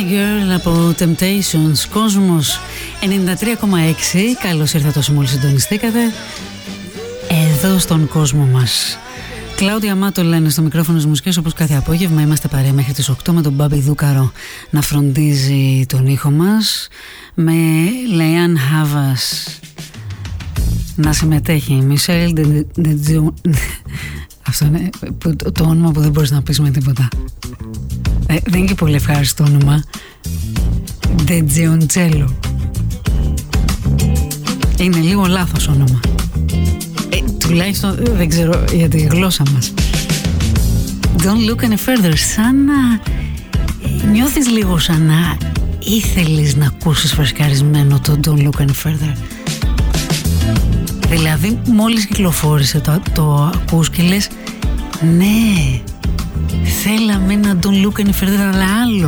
Girl από Temptations. Κόσμος 93,6. Καλώς ήρθατε όσοι μόλις συντονιστήκατε εδώ στον κόσμο μας. Κλάουδια Αμάτο λένε στο μικρόφωνο της μουσικής, όπως κάθε απόγευμα. Είμαστε παρέα μέχρι τις 8 με τον Μπάμπη Δούκαρο να φροντίζει τον ήχο μας, με Λεϊάν Χάβας να συμμετέχει, Μισελ αυτό είναι το όνομα που δεν μπορείς να πεις με τίποτα. Δεν είναι και πολύ ευχάριστο όνομα. Ντετζιοντσέλο. Είναι λίγο λάθος όνομα. Τουλάχιστον δεν ξέρω για τη γλώσσα μας. Don't look any further. Σαν να νιώθεις λίγο σαν να ήθελες να ακούσεις φρεσκαρισμένο το Don't look any further. Δηλαδή μόλις κυκλοφόρησε το ακούς και λες ναι, θέλαμε ένα Don't look any further, αλλά άλλο.